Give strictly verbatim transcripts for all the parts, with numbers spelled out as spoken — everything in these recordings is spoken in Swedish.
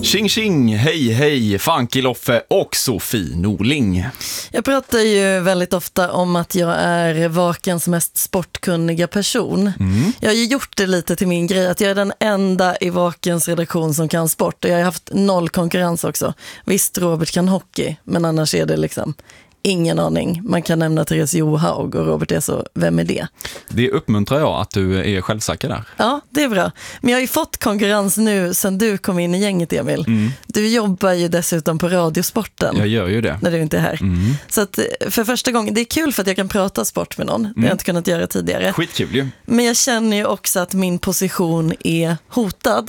Tjing tjing, hej hej, Funky Loffe och Sofie Norling. Jag pratar ju väldigt ofta om att jag är Vakens mest sportkunniga person. Mm. Jag har ju gjort det lite till min grej att jag är den enda i Vakens redaktion som kan sport. Och jag har haft noll konkurrens också. Visst, Robert kan hockey, men annars är det liksom ingen aning. Man kan nämna Therese Johaug och Robert är så, vem är det? Det uppmuntrar jag att du är självsäker där. Ja, det är bra. Men jag har ju fått konkurrens nu sen du kom in i gänget, Emil. Mm. Du jobbar ju dessutom på Radiosporten. Jag gör ju det. När du inte är här. Mm. Så att för första gången, det är kul för att jag kan prata sport med någon. Mm. Det har jag inte kunnat göra tidigare. Skitkul ju. Men jag känner ju också att min position är hotad.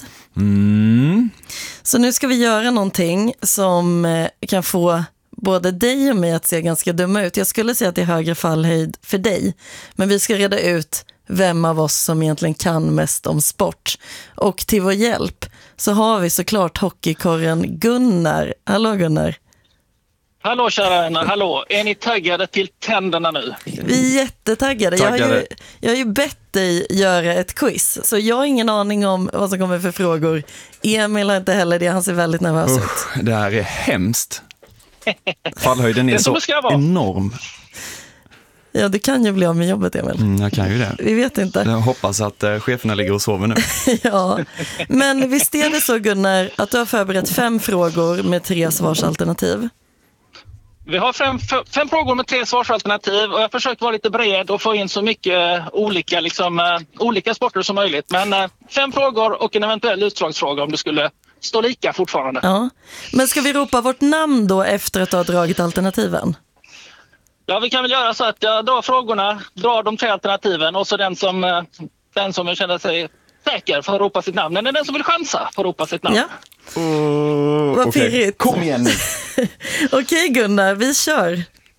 Mm. Så nu ska vi göra någonting som kan få både dig och mig att se ganska dumma ut. Jag skulle säga att det är högre fallhöjd för dig. Men vi ska reda ut vem av oss som egentligen kan mest om sport. Och till vår hjälp så har vi såklart hockeykorren Gunnar. Hallå Gunnar. Hallå kära vänner, hallå. Är ni taggade till tänderna nu? Vi är jättetaggade. Jag har, ju, jag har ju bett dig göra ett quiz. Så jag har ingen aning om vad som kommer för frågor. Emil har inte heller det, han ser väldigt nervös ut. Uh, det här är hemskt. Fallhöjden är, är så enorm. Ja, du kan ju bli av med jobbet, Emil. Mm, jag kan ju det. Vi vet inte. Jag hoppas att uh, cheferna ligger och sover nu. Ja, men visst är det så Gunnar att du har förberett fem frågor med tre svarsalternativ? Vi har fem, fem frågor med tre svarsalternativ och jag försöker vara lite bred och få in så mycket olika, liksom, uh, olika sporter som möjligt. Men uh, fem frågor och en eventuell utslagsfråga om det skulle stå lika fortfarande. Ja. Men ska vi ropa vårt namn då efter att ha dragit alternativen? Ja, vi kan väl göra så att jag drar frågorna, drar de tre alternativen och så den som, den som känner sig säker får ropa sitt namn. Men den som vill chansa får ropa sitt namn. Ja. Uh, Vad okay. pirrigt. Kom igen nu. Okej okay, Gunnar, vi kör.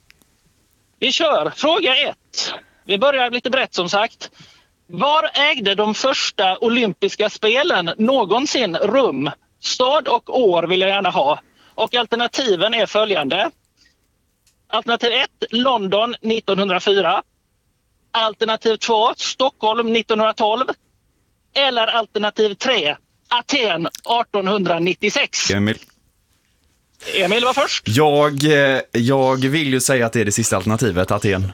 Vi kör. Fråga ett. Vi börjar lite brett som sagt. Var ägde de första olympiska spelen någonsin rum? Stad och år vill jag gärna ha. Och alternativen är följande. Alternativ ett, London nittonhundrafyra. Alternativ två, Stockholm nittonhundratolv. Eller alternativ tre, Aten artonhundranittiosex. Emil. Emil var först. Jag, jag vill ju säga att det är det sista alternativet, Aten.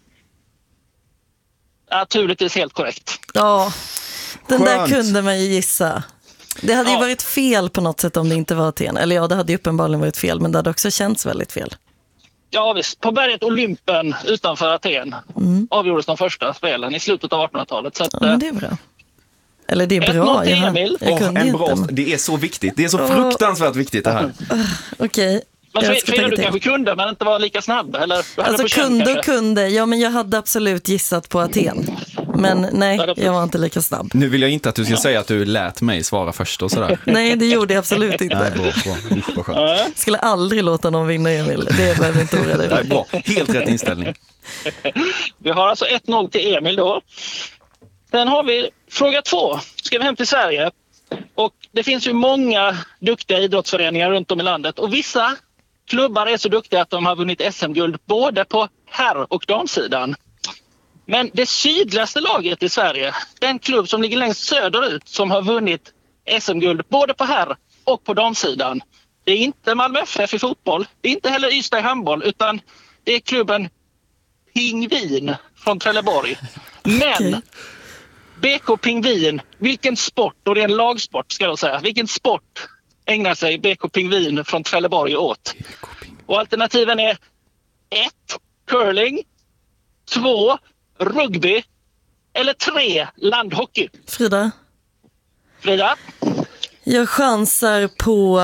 Naturligtvis helt korrekt. Ja, den Skönt. Där kunde man ju gissa. Det hade ju ja. varit fel på något sätt om det inte var Aten. Eller ja, det hade ju uppenbarligen varit fel, men det hade också känts väldigt fel. Ja visst, på berget Olympen utanför Aten mm. avgjordes de första spelen i slutet av artonhundratalet. Så att, ja, men det är bra. Eller det är bra. Jag, Emil. jag oh, en bra. Det är så viktigt. Det är så oh. fruktansvärt viktigt det här. Uh, Okej. Okay. Men Frida, du kanske kunde, men inte var lika snabb. Eller, alltså kunde kanske. och kunde. Ja, men jag hade absolut gissat på Aten. Men nej, jag var inte lika snabb. Nu vill jag inte att du ska säga att du lät mig svara först och sådär. Nej, det gjorde jag absolut inte. Nej, bra, bra. Usch, vad skönt. Skulle aldrig låta någon vinna, Emil. Det behöver inte oroa dig. Nej, bra. Helt rätt inställning. Vi har alltså ett noll till Emil då. Sen har vi fråga två. Ska vi hem till Sverige? Och det finns ju många duktiga idrottsföreningar runt om i landet. Och vissa klubbar är så duktiga att de har vunnit S M-guld både på herr- och damsidan. Men det sydligaste laget i Sverige, den klubb som ligger längst söderut som har vunnit S M-guld både på herr- och på damsidan. Det är inte Malmö F F i fotboll, det är inte heller Ystad i handboll, utan det är klubben Pingvin från Trelleborg. Men B K Pingvin, vilken sport, och det är en lagsport ska jag säga, vilken sport ägnar sig B K Pingvin från Trelleborg åt? Och alternativen är ett curling, två rugby eller tre landhockey. Frida? Frida? Jag chansar på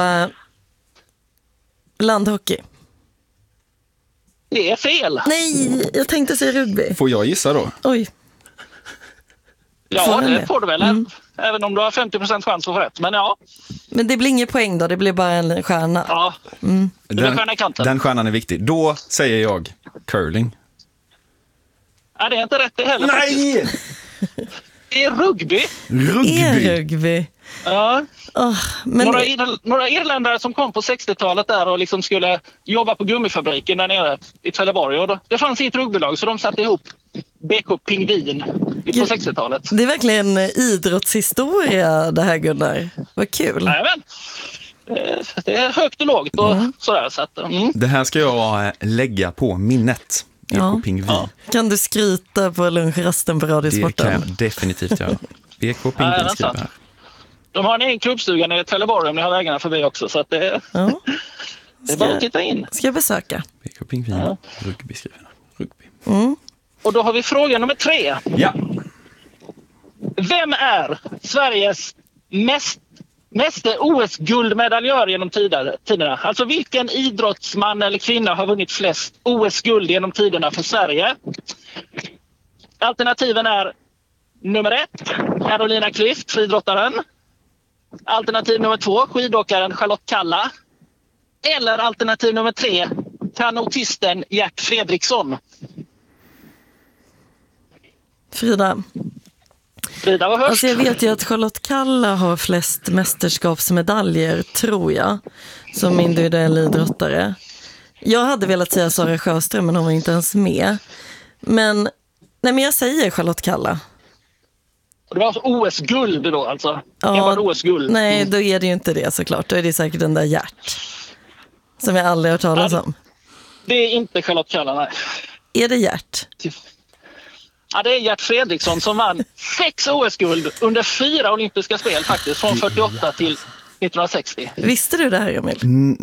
landhockey. Det är fel. Nej, jag tänkte säga rugby. Får jag gissa då? Oj. Ja, får det får du väl. Mm. Även om du har femtio procent chans att få rätt. Men ja. Men det blir ingen poäng då, det blir bara en stjärna. Ja, mm. den, stjärna i kanten. Den stjärnan är viktig. Då säger jag curling. Ja, det är inte rätt det heller. Nej! Det är rugby. Rugby? Är rugby? Ja. Oh, men... några, ir- några irländare som kom på sextiotalet där och liksom skulle jobba på gummifabriken där nere i Trelleborg. Och då, det fanns ett rugbylag så de satte ihop B K Pingvin på sextiotalet. Det är verkligen idrottshistoria det här, Gunnar. Vad kul. Jajamän. är, det är högt och lågt och mm. sådär. Så att, mm. Det här ska jag lägga på minnet. Ja. Pingvin. Ja. Kan du skryta på lunchrasten på Radiosporten? Det kan jag definitivt göra. B K Pingvin skriver här. De har en egen klubbstuga nere i Trelleborg om ni har vägarna förbi också. Så att det, ja. det är bara att titta in. Ska jag besöka? B K Pingvin, ja. Rugby skriver här. Rugby. Mm. Och då har vi fråga nummer tre. Ja. Vem är Sveriges mest, meste O S-guldmedaljör genom tiderna? Alltså vilken idrottsman eller kvinna har vunnit flest O S-guld genom tiderna för Sverige? Alternativen är nummer ett, Carolina Klüft, friidrottaren. Alternativ nummer två, skidåkaren Charlotte Kalla. Eller alternativ nummer tre, kanotisten Gert Fredriksson. Frida. Frida var högst. Alltså jag vet ju att Charlotte Kalla har flest mästerskapsmedaljer, tror jag, som individuell idrottare. Jag hade velat säga Sara Sjöström, men hon var inte ens med. Men, nej, men jag säger Charlotte Kalla. Det var alltså O S-guld då alltså? Ja, O S-guld. Nej, då är det ju inte det såklart. Då är det säkert den där Gert som jag aldrig har hört talas om. Det är inte Charlotte Kalla, nej. Är det Gert? Ja, det är Gert Fredriksson som vann sex O S-guld under fyra olympiska spel faktiskt, från fyrtioåtta till nittonhundrasextio. Visste du det här, Emil? Mm,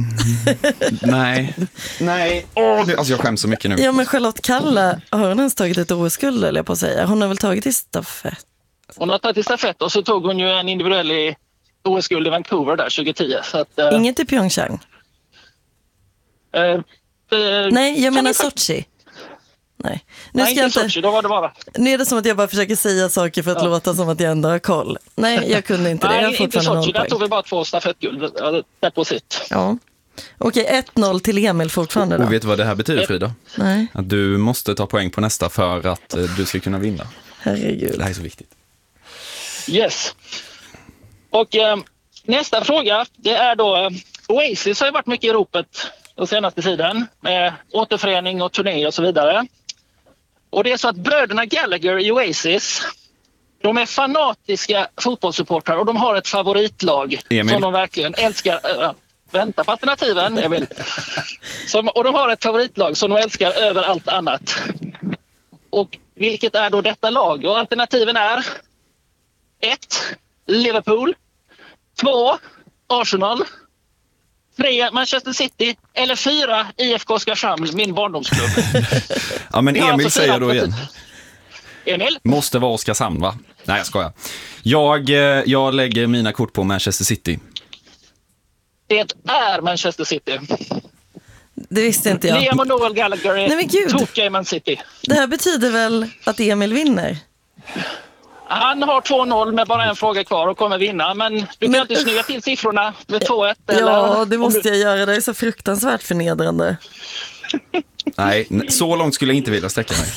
nej. Nej. Oh, det, alltså jag skäms så mycket nu. Ja, men Charlotte Kalla, har hon ens tagit ett O S-guld, eller jag på att säga? Hon har väl tagit i stafett? Hon har tagit i stafett och så tog hon ju en individuell i O S-guld i Vancouver där tjugohundratio. Så att, uh, Inget i Pyeongchang? Uh, uh, Nej, jag menar Sochi. Nej, nu Nej, ska inte jag inte... Sochi, då var det bara. Nu är det som att jag bara försöker säga saker för att ja. låta som att jag ändå har koll. Nej, jag kunde inte det. Nej, jag har inte Sochi. Där poäng. tog vi bara två stafettguld. Det på sitt. Ja. Okej, ett noll till Emil fortfarande då. Och vet du vad det här betyder, Frida? Nej. Att du måste ta poäng på nästa för att eh, du ska kunna vinna. Herregud. Det här är så viktigt. Yes. Och eh, nästa fråga, det är då eh, Oasis har ju varit mycket i ropet den senaste tiden med återförening och turné och så vidare. Och det är så att bröderna Gallagher i Oasis, de är fanatiska fotbollssupportrar och de har ett favoritlag Emil. som de verkligen älskar. Äh, vänta på alternativen, Emil. Som, och de har ett favoritlag som de älskar över allt annat. Och vilket är då detta lag? Och alternativen är ett, Liverpool, två, Arsenal, tre, Manchester City eller fyra, I F K Oskarshamn, min barndomsklubb. Ja, men Emil säger då igen. Emil? Måste vara Oskarshamn, va? Nej, jag skojar. Jag, jag lägger mina kort på Manchester City. Det är Manchester City. Det visste inte jag. Liam och Noel Gallagher är Nej, men gud. tokiga i Man City. Det här betyder väl att Emil vinner? Han har två noll med bara en fråga kvar och kommer vinna. Men du kan men, inte snygga till siffrorna med två ett. Ja, eller? Det måste jag göra. Det är så fruktansvärt förnedrande. Nej, så långt skulle jag inte vilja sträcka mig.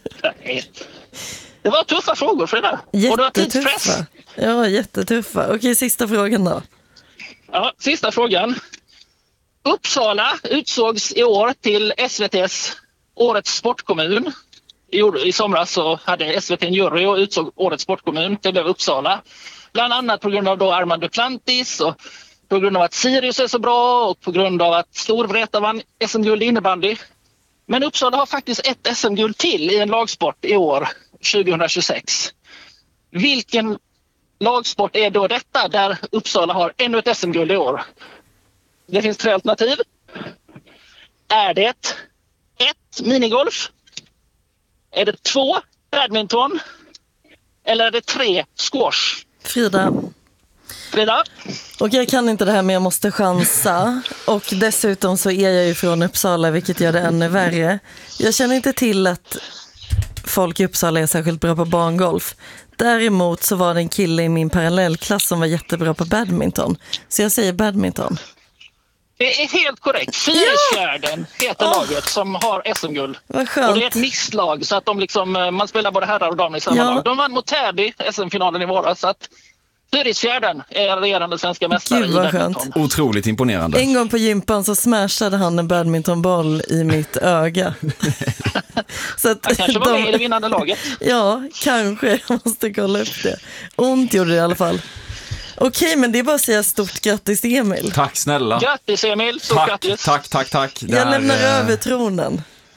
Det var tuffa frågor för det där. Jättetuffa. Ja, jättetuffa. Okej, sista frågan då. Ja, sista frågan. Uppsala utsågs i år till S V T:s Årets sportkommun. I, I somras så hade S V T en jury och utsåg Årets sportkommun. Det blev Uppsala. Bland annat på grund av då Armand Duplantis och på grund av att Sirius är så bra och på grund av att Storvreta vann S M-guld i innebandy. Men Uppsala har faktiskt ett S M-guld till i en lagsport i år, tjugohundratjugosex. Vilken lagsport är då detta där Uppsala har ännu ett S M-guld i år? Det finns tre alternativ. Är det ett, minigolf? Är det två, badminton? Eller är det tre, squash? Frida. Frida? Och jag kan inte det här, men jag måste chansa. Och dessutom så är jag ju från Uppsala, vilket gör det ännu värre. Jag känner inte till att folk i Uppsala är särskilt bra på barngolf. Däremot så var det en kille i min parallellklass som var jättebra på badminton. Så jag säger badminton. Det är helt korrekt. Fyrisfjärden ja! heter oh. laget som har S M-guld. Vad skönt. Och det är ett mixlag så att de liksom, man spelar både herrar och damer i samma ja. lag. De vann mot Täby S M-finalen i våras, så att Fyrisfjärden är regerande svenska mästare. Gud, vad skönt. Otroligt imponerande. En gång på gympan så smashade han en badmintonboll i mitt öga. Så att han kanske var de... med i det vinnande laget. Ja, kanske. Jag måste kolla upp det. Ont gjorde det i alla fall. Okej, men det är bara att säga stort grattis Emil. Tack snälla. Grattis Emil, stort Tack, grattis. tack, tack, tack. Jag Där, lämnar eh, över tronen.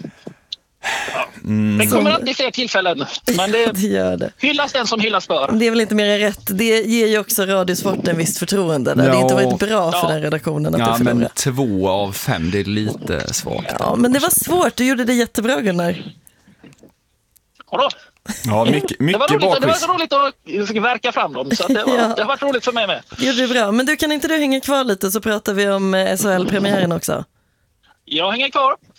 Det kommer alltid fler tillfällen. Men det Det gör det. hyllas den som hyllas bör. Det är väl inte mer än rätt. Det ger ju också Radiosport en visst förtroende. Det hade Ja. inte varit bra för Ja. den redaktionen att Ja, det förlorade. men två av fem, det är lite svagt. Ja, men det var svårt. Du gjorde det jättebra, Gunnar. Jodå. Ja, mycket, Det var mycket roligt, det var bakvis. så roligt att verka fram dem. Så att det, var, Ja. det har varit roligt för mig med. Det gjorde du bra. Men du, kan inte du hänga kvar lite så pratar vi om eh, S H L-premiären också? Jag hänger kvar.